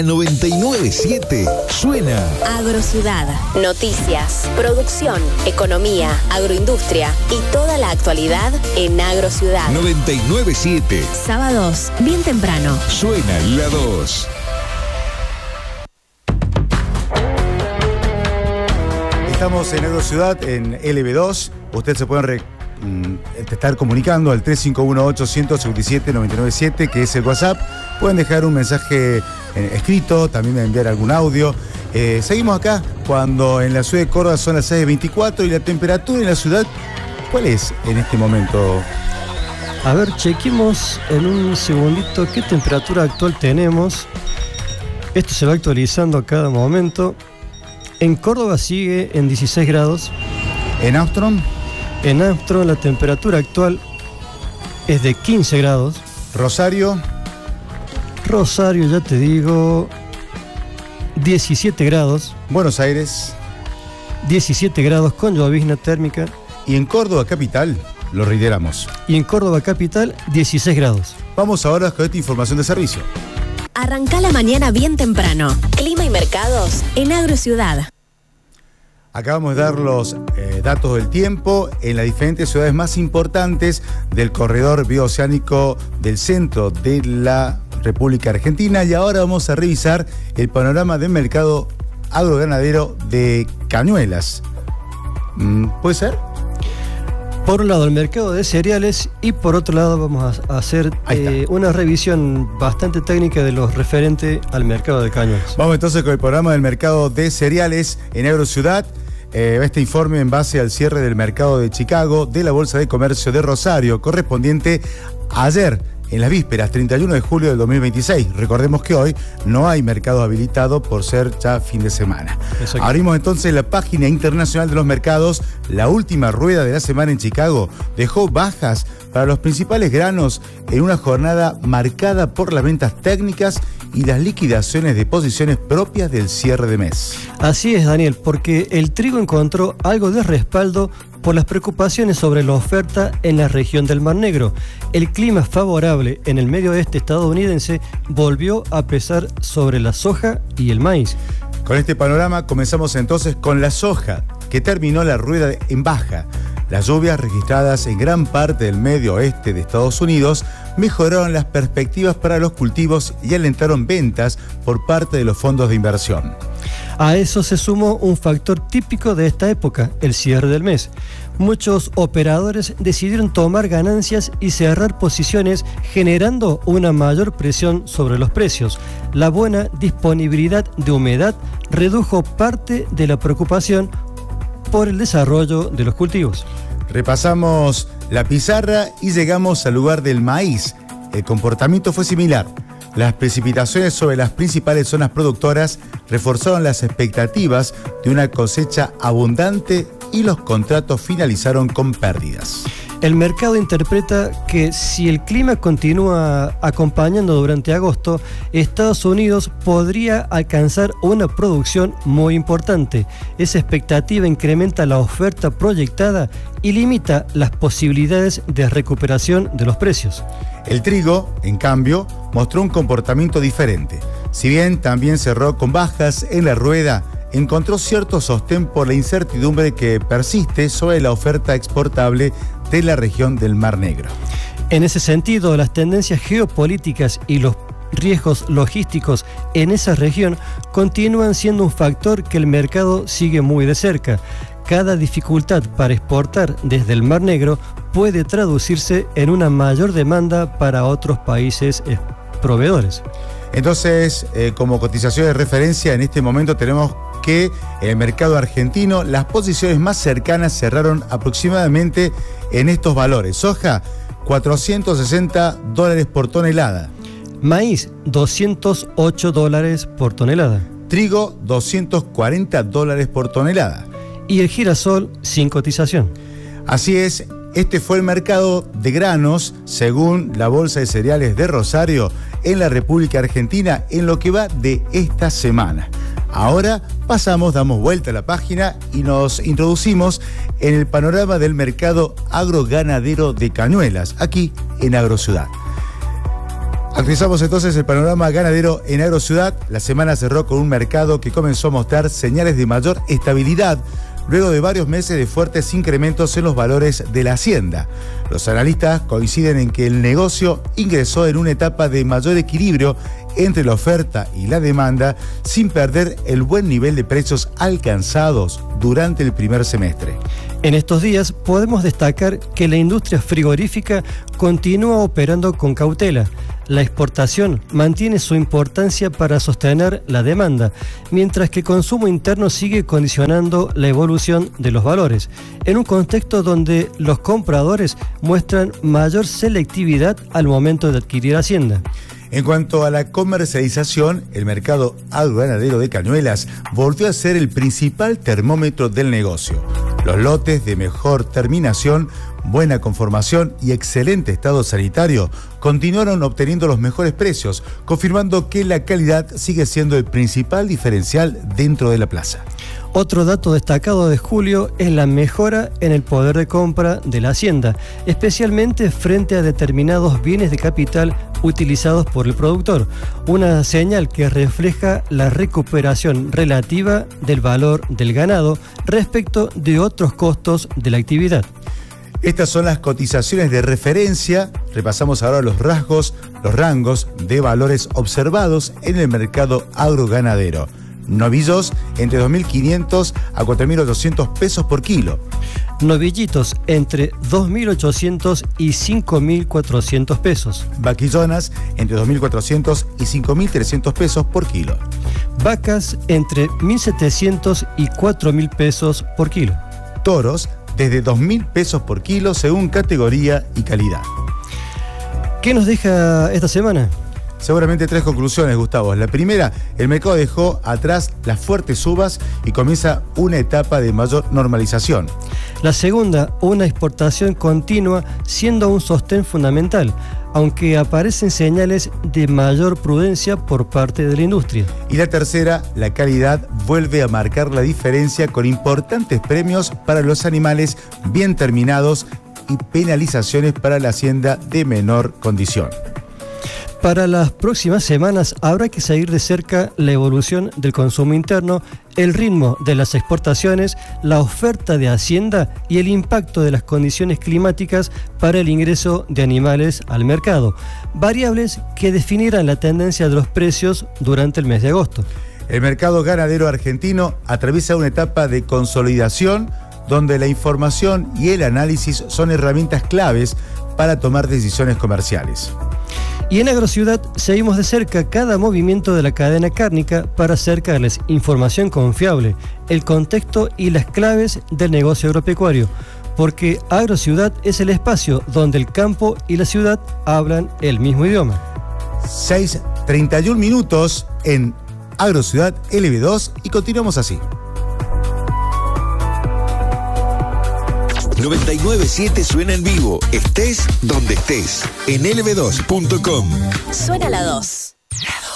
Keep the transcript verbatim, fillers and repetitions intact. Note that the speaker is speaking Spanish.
noventa y nueve punto siete suena Agrociudad. Noticias, producción, economía, agroindustria y toda la actualidad en Agrociudad. noventa y nueve punto siete. Sábados, bien temprano. Suena la dos. Estamos en Agrociudad, en L B dos. Ustedes se pueden re, mm, estar comunicando al tres cinco uno ocho, uno cero siete, nueve nueve siete, que es el WhatsApp. Pueden dejar un mensaje eh, escrito, también enviar algún audio. Eh, seguimos acá cuando en la ciudad de Córdoba son las seis veinticuatro y la temperatura en la ciudad, ¿cuál es en este momento? A ver, chequemos en un segundito qué temperatura actual tenemos. Esto se va actualizando a cada momento. En Córdoba sigue en dieciséis grados. ¿En Armstrong? En Armstrong la temperatura actual es de quince grados. ¿Rosario? Rosario, ya te digo, diecisiete grados. ¿Buenos Aires? diecisiete grados con llovizna térmica. Y en Córdoba capital, lo reiteramos. Y en Córdoba capital, dieciséis grados. Vamos ahora con esta información de servicio. Arrancá la mañana bien temprano. Clima y mercados en Agrociudad. Acabamos de dar los eh, datos del tiempo en las diferentes ciudades más importantes del corredor bioceánico del centro de la República Argentina, y ahora vamos a revisar el panorama del mercado agroganadero de Cañuelas. ¿Puede ser? Por un lado el mercado de cereales y por otro lado vamos a hacer eh, una revisión bastante técnica de los referentes al mercado de Cañuelas. Vamos entonces con el programa del mercado de cereales en Agrociudad. Eh, este informe en base al cierre del mercado de Chicago de la Bolsa de Comercio de Rosario, correspondiente ayer, en las vísperas, treinta y uno de julio del dos mil veintiséis. Recordemos que hoy no hay mercado habilitado por ser ya fin de semana. Exacto. Abrimos entonces la página internacional de los mercados. La última rueda de la semana en Chicago dejó bajas para los principales granos en una jornada marcada por las ventas técnicas y las liquidaciones de posiciones propias del cierre de mes. Así es, Daniel, porque el trigo encontró algo de respaldo por las preocupaciones sobre la oferta en la región del Mar Negro. El clima favorable en el medio oeste estadounidense volvió a pesar sobre la soja y el maíz. Con este panorama comenzamos entonces con la soja, que terminó la rueda en baja. Las lluvias registradas en gran parte del medio oeste de Estados Unidos mejoraron las perspectivas para los cultivos y alentaron ventas por parte de los fondos de inversión. A eso se sumó un factor típico de esta época, el cierre del mes. Muchos operadores decidieron tomar ganancias y cerrar posiciones, generando una mayor presión sobre los precios. La buena disponibilidad de humedad redujo parte de la preocupación por el desarrollo de los cultivos. Repasamos la pizarra y llegamos al lugar del maíz. El comportamiento fue similar. Las precipitaciones sobre las principales zonas productoras reforzaron las expectativas de una cosecha abundante y los contratos finalizaron con pérdidas. El mercado interpreta que si el clima continúa acompañando durante agosto, Estados Unidos podría alcanzar una producción muy importante. Esa expectativa incrementa la oferta proyectada y limita las posibilidades de recuperación de los precios. El trigo, en cambio, mostró un comportamiento diferente. Si bien también cerró con bajas en la rueda, encontró cierto sostén por la incertidumbre que persiste sobre la oferta exportable de la región del Mar Negro. En ese sentido, las tendencias geopolíticas y los riesgos logísticos en esa región continúan siendo un factor que el mercado sigue muy de cerca. Cada dificultad para exportar desde el Mar Negro puede traducirse en una mayor demanda para otros países proveedores. Entonces, eh, como cotización de referencia, en este momento tenemos que en el mercado argentino las posiciones más cercanas cerraron aproximadamente en estos valores. Soja, cuatrocientos sesenta dólares por tonelada. Maíz, doscientos ocho dólares por tonelada. Trigo, doscientos cuarenta dólares por tonelada. Y el girasol sin cotización. Así es, este fue el mercado de granos según la Bolsa de Cereales de Rosario en la República Argentina en lo que va de esta semana. Ahora pasamos, damos vuelta a la página y nos introducimos en el panorama del mercado agroganadero de Cañuelas, aquí en Agrociudad. Actualizamos entonces el panorama ganadero en Agrociudad. La semana cerró con un mercado que comenzó a mostrar señales de mayor estabilidad luego de varios meses de fuertes incrementos en los valores de la hacienda. Los analistas coinciden en que el negocio ingresó en una etapa de mayor equilibrio entre la oferta y la demanda, sin perder el buen nivel de precios alcanzados durante el primer semestre. En estos días podemos destacar que la industria frigorífica continúa operando con cautela. La exportación mantiene su importancia para sostener la demanda, mientras que el consumo interno sigue condicionando la evolución de los valores, en un contexto donde los compradores muestran mayor selectividad al momento de adquirir hacienda. En cuanto a la comercialización, el mercado agroganadero de Cañuelas volvió a ser el principal termómetro del negocio. Los lotes de mejor terminación, buena conformación y excelente estado sanitario continuaron obteniendo los mejores precios, confirmando que la calidad sigue siendo el principal diferencial dentro de la plaza. Otro dato destacado de julio es la mejora en el poder de compra de la hacienda, especialmente frente a determinados bienes de capital utilizados por el productor, una señal que refleja la recuperación relativa del valor del ganado respecto de otros costos de la actividad. Estas son las cotizaciones de referencia. Repasamos ahora los rasgos, los rangos de valores observados en el mercado agroganadero. Novillos entre dos mil quinientos a cuatro mil ochocientos pesos por kilo. Novillitos entre dos mil ochocientos y cinco mil cuatrocientos pesos. Vaquillonas entre dos mil cuatrocientos y cinco mil trescientos pesos por kilo. Vacas entre mil setecientos y cuatro mil pesos por kilo. Toros desde dos mil pesos por kilo según categoría y calidad. ¿Qué nos deja esta semana? Seguramente tres conclusiones, Gustavo. La primera, el mercado dejó atrás las fuertes subas y comienza una etapa de mayor normalización. La segunda, una exportación continua siendo un sostén fundamental, aunque aparecen señales de mayor prudencia por parte de la industria. Y la tercera, la calidad vuelve a marcar la diferencia con importantes premios para los animales bien terminados y penalizaciones para la hacienda de menor condición. Para las próximas semanas habrá que seguir de cerca la evolución del consumo interno, el ritmo de las exportaciones, la oferta de hacienda y el impacto de las condiciones climáticas para el ingreso de animales al mercado, variables que definirán la tendencia de los precios durante el mes de agosto. El mercado ganadero argentino atraviesa una etapa de consolidación donde la información y el análisis son herramientas claves para tomar decisiones comerciales. Y en Agrociudad seguimos de cerca cada movimiento de la cadena cárnica para acercarles información confiable, el contexto y las claves del negocio agropecuario, porque Agrociudad es el espacio donde el campo y la ciudad hablan el mismo idioma. seis treinta y un minutos en Agrociudad L B dos y continuamos así. noventa y nueve punto siete suena en vivo, estés donde estés, en L B dos punto com. Suena la dos.